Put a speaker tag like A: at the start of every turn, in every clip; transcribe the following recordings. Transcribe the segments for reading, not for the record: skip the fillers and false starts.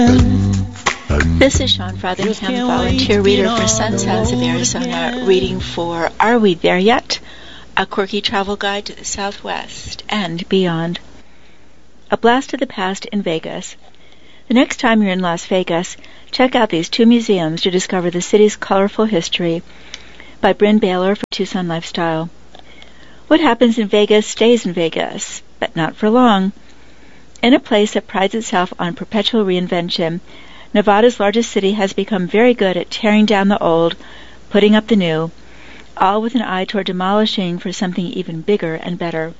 A: This is Sean Frothingham, volunteer reader for Sunsets of Arizona, reading for Are We There Yet? A Quirky Travel Guide to the Southwest and Beyond. A Blast of the Past in Vegas. The next time you're in Las Vegas, check out these two museums to discover the city's colorful history, by Bryn Baylor for Tucson Lifestyle. What happens in Vegas stays in Vegas, but not for long. In a place that prides itself on perpetual reinvention, Nevada's largest city has become very good at tearing down the old, putting up the new, all with an eye toward demolishing for something even bigger and better.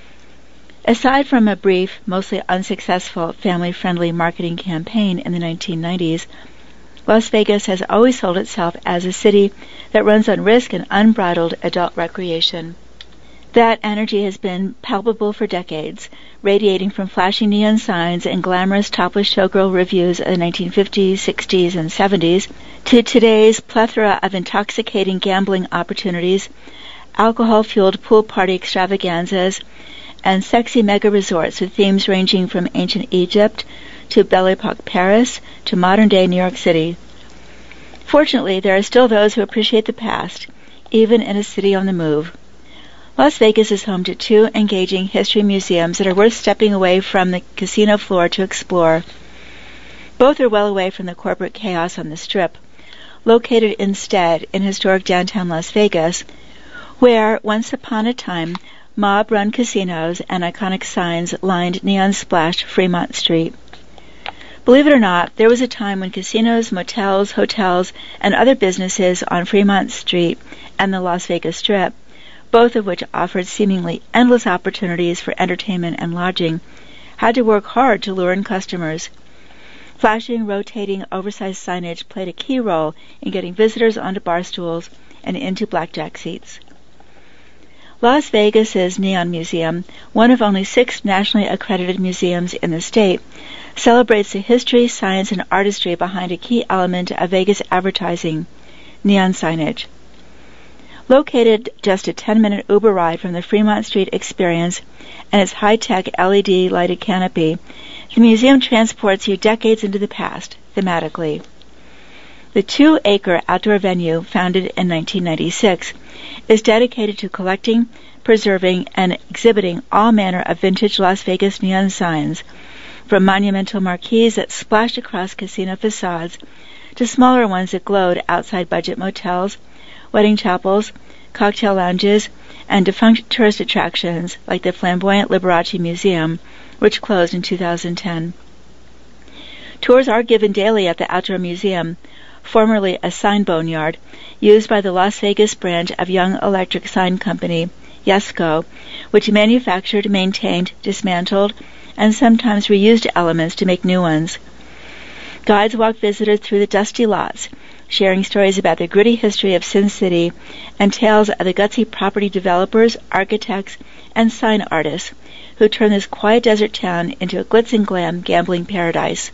A: Aside from a brief, mostly unsuccessful, family-friendly marketing campaign in the 1990s, Las Vegas has always sold itself as a city that runs on risk and unbridled adult recreation. That energy has been palpable for decades, radiating from flashy neon signs and glamorous topless showgirl reviews of the 1950s, 60s, and 70s to today's plethora of intoxicating gambling opportunities, alcohol-fueled pool party extravaganzas, and sexy mega resorts with themes ranging from ancient Egypt to Belle Epoque Paris to modern-day New York City. Fortunately, there are still those who appreciate the past, even in a city on the move. Las Vegas is home to two engaging history museums that are worth stepping away from the casino floor to explore. Both are well away from the corporate chaos on the Strip, located instead in historic downtown Las Vegas, where, once upon a time, mob-run casinos and iconic signs lined neon-splashed Fremont Street. Believe it or not, there was a time when casinos, motels, hotels, and other businesses on Fremont Street and the Las Vegas Strip, both of which offered seemingly endless opportunities for entertainment and lodging, had to work hard to lure in customers. Flashing, rotating, oversized signage played a key role in getting visitors onto bar stools and into blackjack seats. Las Vegas's Neon Museum, one of only 6 nationally accredited museums in the state, celebrates the history, science, and artistry behind a key element of Vegas advertising, neon signage. Located just a 10-minute Uber ride from the Fremont Street Experience and its high-tech LED lighted canopy, the museum transports you decades into the past, thematically. The 2-acre outdoor venue, founded in 1996, is dedicated to collecting, preserving, and exhibiting all manner of vintage Las Vegas neon signs, from monumental marquees that splashed across casino facades to smaller ones that glowed outside budget motels, wedding chapels, cocktail lounges, and defunct tourist attractions like the flamboyant Liberace Museum, which closed in 2010. Tours are given daily at the Outdoor Museum, formerly a sign boneyard, used by the Las Vegas branch of Young Electric Sign Company, YESCO, which manufactured, maintained, dismantled, and sometimes reused elements to make new ones. Guides walk visitors through the dusty lots, sharing stories about the gritty history of Sin City and tales of the gutsy property developers, architects, and sign artists who turned this quiet desert town into a glitz and glam gambling paradise.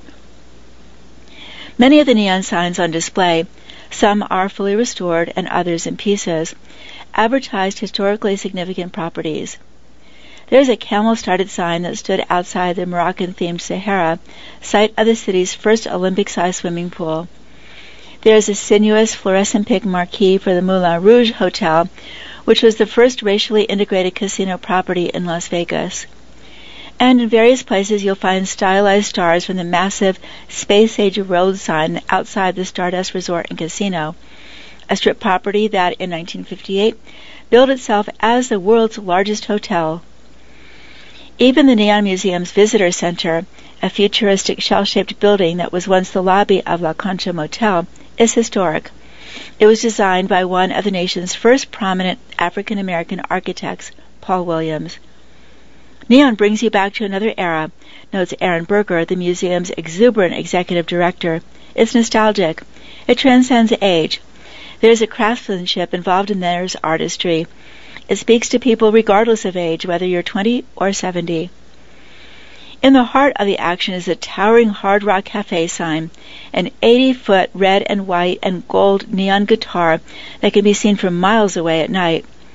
A: Many of the neon signs on display, some are fully restored and others in pieces, advertised historically significant properties. There's a camel-started sign that stood outside the Moroccan-themed Sahara, site of the city's first Olympic-sized swimming pool. There's a sinuous fluorescent pink marquee for the Moulin Rouge Hotel, which was the first racially integrated casino property in Las Vegas. And in various places you'll find stylized stars from the massive space-age road sign outside the Stardust Resort and Casino, a Strip property that, in 1958, billed itself as the world's largest hotel. Even the Neon Museum's Visitor Center, a futuristic shell-shaped building that was once the lobby of La Concha Motel, is historic. It was designed by one of the nation's first prominent African-American architects, Paul Williams. Neon brings you back to another era, notes Aaron Berger, the museum's exuberant executive director. It's nostalgic. It transcends age. There's a craftsmanship involved in there's artistry. It speaks to people regardless of age, whether you're 20 or 70. In the heart of the action is a towering Hard Rock Cafe sign, an 80-foot red and white and gold neon guitar that can be seen from miles away at night.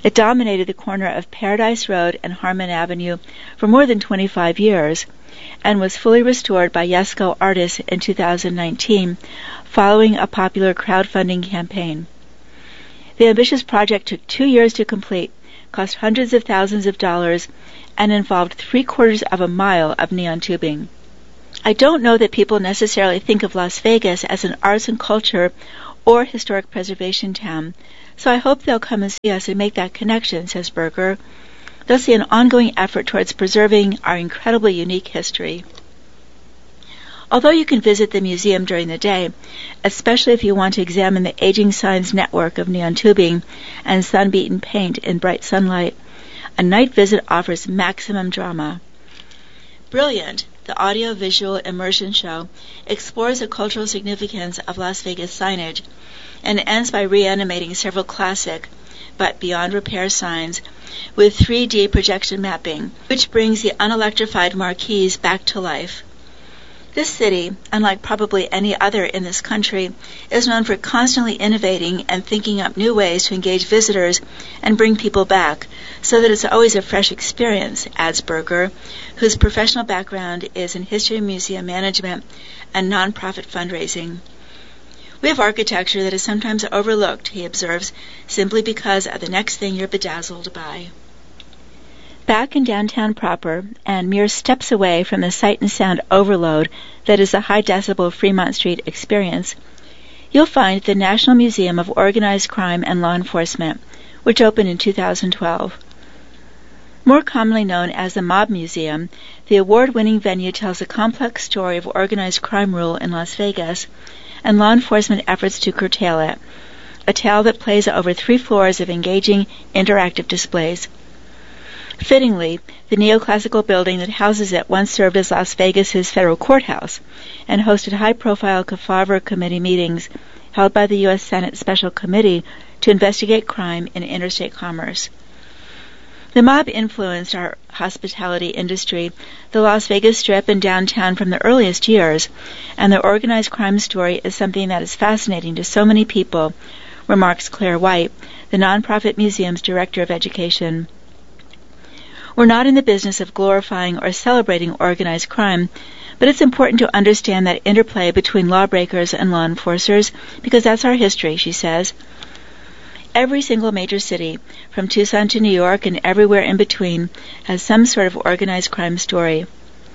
A: It dominated the corner of Paradise Road and Harmon Avenue for more than 25 years and was fully restored by Yesco artists in 2019 following a popular crowdfunding campaign. The ambitious project took 2 years to complete, cost hundreds of thousands of dollars, and involved 3/4 of a mile of neon tubing. I don't know that people necessarily think of Las Vegas as an arts and culture or historic preservation town, so I hope they'll come and see us and make that connection, says Berger. They'll see an ongoing effort towards preserving our incredibly unique history. Although you can visit the museum during the day, especially if you want to examine the aging signs network of neon tubing and sun-beaten paint in bright sunlight, a night visit offers maximum drama. Brilliant, the audio-visual immersion show explores the cultural significance of Las Vegas signage and ends by reanimating several classic, but beyond repair signs with 3D projection mapping, which brings the unelectrified marquees back to life. This city, unlike probably any other in this country, is known for constantly innovating and thinking up new ways to engage visitors and bring people back, so that it's always a fresh experience, adds Berger, whose professional background is in history museum management and nonprofit fundraising. We have architecture that is sometimes overlooked, he observes, simply because of the next thing you're bedazzled by. Back in downtown proper, and mere steps away from the sight and sound overload that is the high-decibel Fremont Street experience, you'll find the National Museum of Organized Crime and Law Enforcement, which opened in 2012. More commonly known as the Mob Museum, the award-winning venue tells a complex story of organized crime rule in Las Vegas and law enforcement efforts to curtail it, a tale that plays over 3 floors of engaging, interactive displays. Fittingly, the neoclassical building that houses it once served as Las Vegas's federal courthouse and hosted high-profile Kefauver Committee meetings held by the U.S. Senate Special Committee to investigate crime in interstate commerce. The mob influenced our hospitality industry, the Las Vegas Strip and downtown from the earliest years, and the organized crime story is something that is fascinating to so many people, remarks Claire White, the nonprofit museum's director of education. We're not in the business of glorifying or celebrating organized crime, but it's important to understand that interplay between lawbreakers and law enforcers, because that's our history, she says. Every single major city, from Tucson to New York and everywhere in between, has some sort of organized crime story.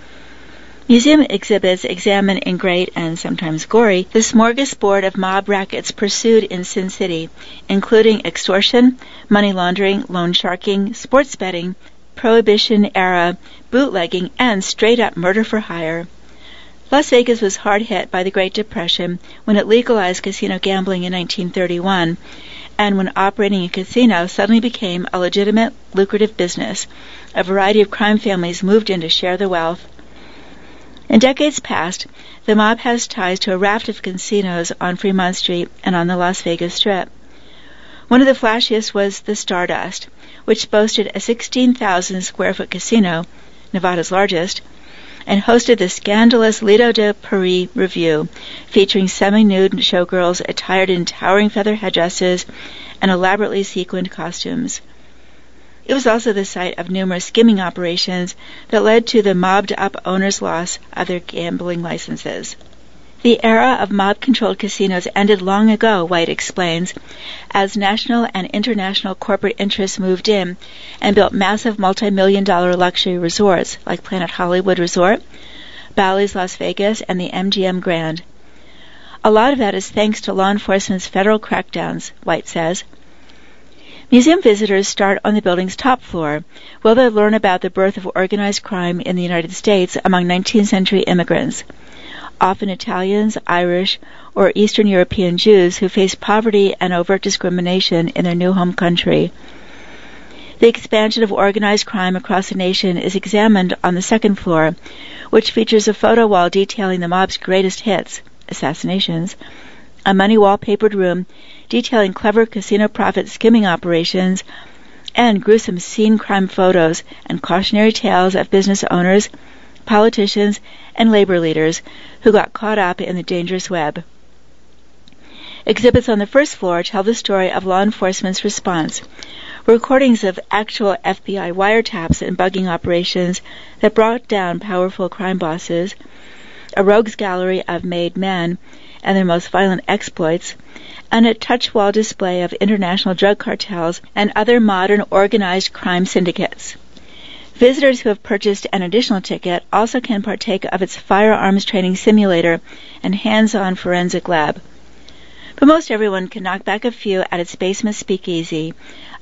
A: Museum exhibits examine in great, and sometimes gory, the smorgasbord of mob rackets pursued in Sin City, including extortion, money laundering, loan sharking, sports betting, Prohibition-era bootlegging, and straight-up murder for hire. Las Vegas was hard hit by the Great Depression when it legalized casino gambling in 1931, and when operating a casino suddenly became a legitimate, lucrative business. A variety of crime families moved in to share the wealth. In decades past, the mob has ties to a raft of casinos on Fremont Street and on the Las Vegas Strip. One of the flashiest was the Stardust, which boasted a 16,000-square-foot casino, Nevada's largest, and hosted the scandalous Lido de Paris Revue, featuring semi-nude showgirls attired in towering feather headdresses and elaborately sequined costumes. It was also the site of numerous skimming operations that led to the mobbed-up owners' loss of their gambling licenses. The era of mob-controlled casinos ended long ago, White explains, as national and international corporate interests moved in and built massive multi-million-dollar luxury resorts like Planet Hollywood Resort, Bally's Las Vegas, and the MGM Grand. A lot of that is thanks to law enforcement's federal crackdowns, White says. Museum visitors start on the building's top floor, where they learn about the birth of organized crime in the United States among 19th century immigrants, often Italians, Irish, or Eastern European Jews who face poverty and overt discrimination in their new home country. The expansion of organized crime across the nation is examined on the second floor, which features a photo wall detailing the mob's greatest hits, assassinations, a money-wallpapered room detailing clever casino profit skimming operations, and gruesome scene crime photos and cautionary tales of business owners, politicians, and labor leaders who got caught up in the dangerous web. Exhibits on the first floor tell the story of law enforcement's response, recordings of actual FBI wiretaps and bugging operations that brought down powerful crime bosses, a rogues gallery of made men and their most violent exploits, and a touch-wall display of international drug cartels and other modern organized crime syndicates. Visitors who have purchased an additional ticket also can partake of its firearms training simulator and hands-on forensic lab. But most everyone can knock back a few at its basement speakeasy,